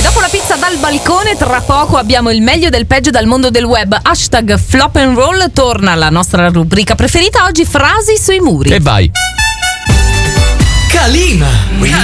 dopo la pizza dal balcone, tra poco abbiamo il meglio del peggio dal mondo del web. Hashtag Flop and Roll torna la nostra rubrica preferita oggi, frasi sui muri. E vai. Calima.